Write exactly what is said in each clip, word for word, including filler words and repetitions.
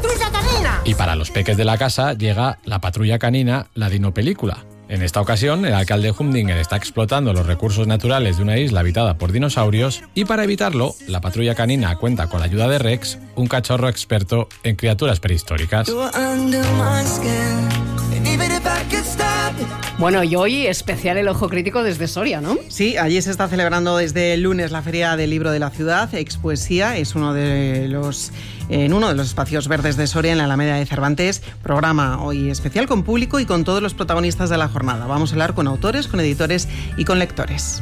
patrulla canina. Y para los peques de la casa llega la patrulla canina, la dinopelícula. En esta ocasión, el alcalde Humdinger está explotando los recursos naturales de una isla habitada por dinosaurios y para evitarlo, la patrulla canina cuenta con la ayuda de Rex, un cachorro experto en criaturas prehistóricas. Bueno, y hoy especial el Ojo Crítico desde Soria, ¿no? Sí, allí se está celebrando desde el lunes la Feria del Libro de la Ciudad. Expoesía es uno de los, en uno de los espacios verdes de Soria, en la Alameda de Cervantes. Programa hoy especial con público y con todos los protagonistas de la jornada. Vamos a hablar con autores, con editores y con lectores.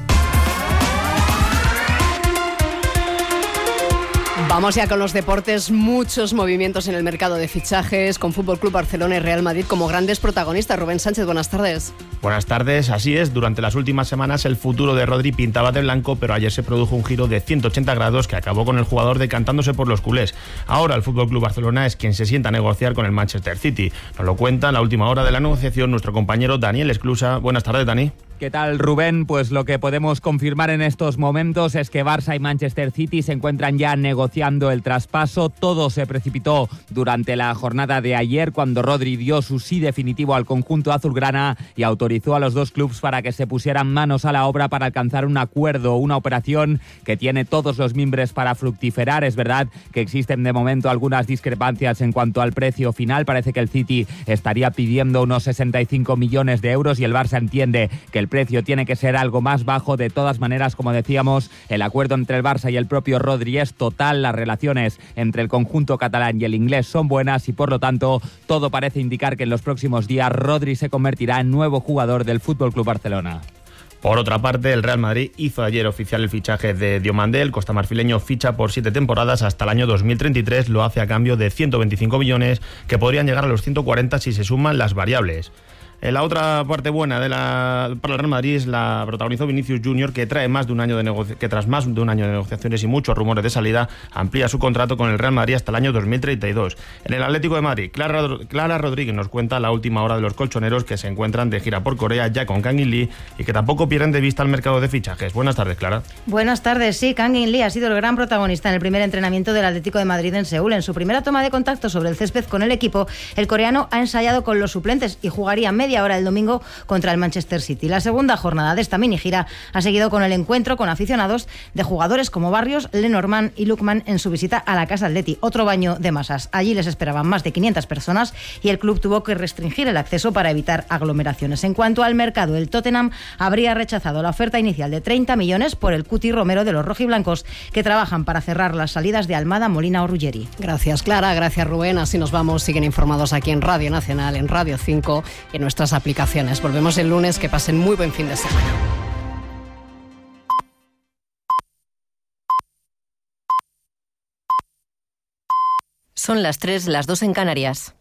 Vamos ya con los deportes, muchos movimientos en el mercado de fichajes, con Fútbol Club Barcelona y Real Madrid como grandes protagonistas. Rubén Sánchez, buenas tardes. Buenas tardes, así es. Durante las últimas semanas el futuro de Rodri pintaba de blanco, pero ayer se produjo un giro de ciento ochenta grados que acabó con el jugador decantándose por los culés. Ahora el Fútbol Club Barcelona es quien se sienta a negociar con el Manchester City. Nos lo cuenta en la última hora de la negociación nuestro compañero Daniel Esclusa. Buenas tardes, Dani. ¿Qué tal, Rubén? Pues lo que podemos confirmar en estos momentos es que Barça y Manchester City se encuentran ya negociando el traspaso. Todo se precipitó durante la jornada de ayer cuando Rodri dio su sí definitivo al conjunto azulgrana y autorizó a los dos clubes para que se pusieran manos a la obra para alcanzar un acuerdo, una operación que tiene todos los mimbres para fructiferar. Es verdad que existen de momento algunas discrepancias en cuanto al precio final. Parece que el City estaría pidiendo unos sesenta y cinco millones de euros y el Barça entiende que el precio tiene que ser algo más bajo. De todas maneras, como decíamos, el acuerdo entre el Barça y el propio Rodri es total. Las relaciones entre el conjunto catalán y el inglés son buenas y por lo tanto todo parece indicar que en los próximos días Rodri se convertirá en nuevo jugador del F C Barcelona. Por otra parte, el Real Madrid hizo ayer oficial el fichaje de Diomandé. El costamarfileño ficha por siete temporadas hasta el año dos mil treinta y tres. Lo hace a cambio de ciento veinticinco millones que podrían llegar a los ciento cuarenta si se suman las variables. La otra parte buena de la, para el Real Madrid es la protagonizó Vinicius Junior, que trae más de un año de negoci- que tras más de un año de negociaciones y muchos rumores de salida, amplía su contrato con el Real Madrid hasta el año dos mil treinta y dos. En el Atlético de Madrid, Clara, Clara Rodríguez nos cuenta la última hora de los colchoneros que se encuentran de gira por Corea ya con Kang In Lee y que tampoco pierden de vista el mercado de fichajes. Buenas tardes, Clara. Buenas tardes, sí, Kang In Lee ha sido el gran protagonista en el primer entrenamiento del Atlético de Madrid en Seúl. En su primera toma de contacto sobre el césped con el equipo, el coreano ha ensayado con los suplentes y jugaría media hora el domingo contra el Manchester City. La segunda jornada de esta mini gira ha seguido con el encuentro con aficionados de jugadores como Barrios, Lenormand y Lukman en su visita a la Casa Atleti. Otro baño de masas. Allí les esperaban más de quinientas personas y el club tuvo que restringir el acceso para evitar aglomeraciones. En cuanto al mercado, el Tottenham habría rechazado la oferta inicial de treinta millones por el Cuti Romero de los rojiblancos, que trabajan para cerrar las salidas de Almada, Molina o Ruggeri. Gracias, Clara. Gracias, Rubén. Así nos vamos. Siguen informados aquí en Radio Nacional, en Radio cinco y en nuestras aplicaciones. Volvemos el lunes. Que pasen muy buen fin de semana. Son las tres, las dos en Canarias.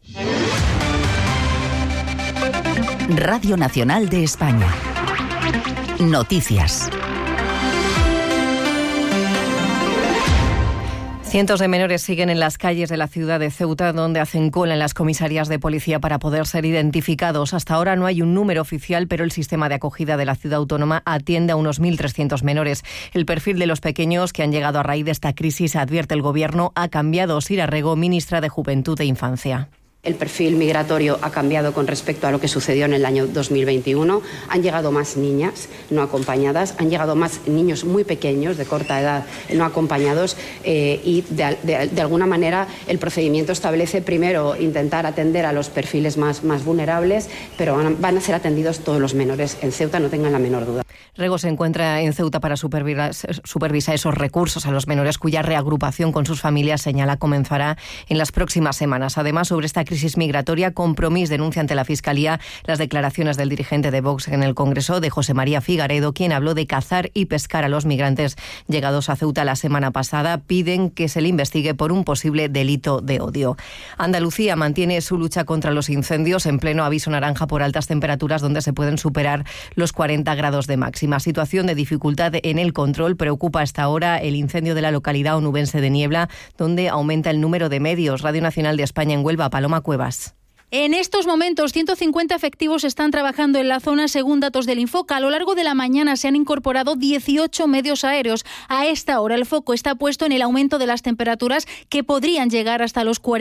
Radio Nacional de España. Noticias. Cientos de menores siguen en las calles de la ciudad de Ceuta, donde hacen cola en las comisarías de policía para poder ser identificados. Hasta ahora no hay un número oficial, pero el sistema de acogida de la ciudad autónoma atiende a unos mil trescientos menores. El perfil de los pequeños que han llegado a raíz de esta crisis, advierte el Gobierno, ha cambiado. Sira Rego, ministra de Juventud e Infancia. El perfil migratorio ha cambiado con respecto a lo que sucedió en el año dos mil veintiuno. Han llegado más niñas no acompañadas, han llegado más niños muy pequeños, de corta edad, no acompañados, eh, y de, de, de alguna manera el procedimiento establece primero intentar atender a los perfiles más, más vulnerables, pero van a, van a ser atendidos todos los menores en Ceuta, no tengan la menor duda. Rego se encuentra en Ceuta para supervisar, supervisar esos recursos a los menores, cuya reagrupación con sus familias, señala, comenzará en las próximas semanas. Además, sobre esta crisis migratoria, Compromís denuncia ante la Fiscalía las declaraciones del dirigente de Vox en el Congreso, de José María Figaredo, quien habló de cazar y pescar a los migrantes llegados a Ceuta la semana pasada. Piden que se le investigue por un posible delito de odio. Andalucía mantiene su lucha contra los incendios en pleno aviso naranja por altas temperaturas, donde se pueden superar los cuarenta grados de máxima. Situación de dificultad en el control. Preocupa hasta ahora el incendio de la localidad onubense de Niebla, donde aumenta el número de medios. Radio Nacional de España en Huelva, Paloma Cuevas. En estos momentos, ciento cincuenta efectivos están trabajando en la zona, según datos del Infoca. A lo largo de la mañana se han incorporado dieciocho medios aéreos. A esta hora el foco está puesto en el aumento de las temperaturas, que podrían llegar hasta los cuarenta.